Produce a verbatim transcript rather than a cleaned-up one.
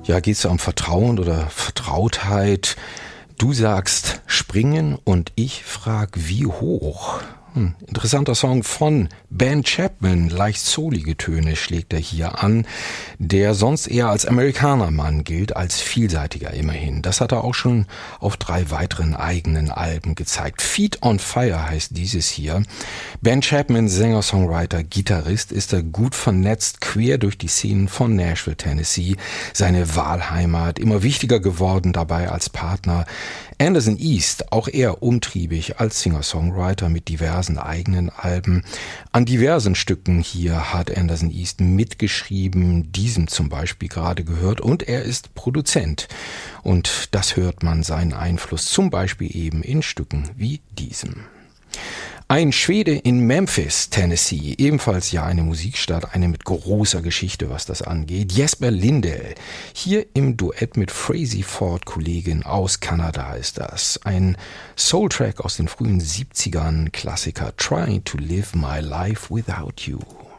Ja, geht's da um Vertrauen oder Vertrautheit? Du sagst springen und ich frag wie hoch. Hm, interessanter Song von Ben Chapman, leicht soulige Töne schlägt er hier an, der sonst eher als Amerikanermann gilt, als vielseitiger immerhin. Das hat er auch schon auf drei weiteren eigenen Alben gezeigt. Feet on Fire heißt dieses hier. Ben Chapman, Sänger, Songwriter, Gitarrist, ist er gut vernetzt, quer durch die Szenen von Nashville, Tennessee, seine Wahlheimat, immer wichtiger geworden dabei als Partner. Anderson East, auch er umtriebig als Singer-Songwriter mit diversen eigenen Alben. An diversen Stücken hier hat Anderson East mitgeschrieben, diesem zum Beispiel gerade gehört, und er ist Produzent. Und das hört man seinen Einfluss zum Beispiel eben in Stücken wie diesem. Ein Schwede in Memphis, Tennessee, ebenfalls ja eine Musikstadt, eine mit großer Geschichte, was das angeht. Jesper Lindell, hier im Duett mit Frazey Ford, Kollegin aus Kanada ist das. Ein Soultrack aus den frühen siebzigern, Klassiker Trying to Live My Life Without You.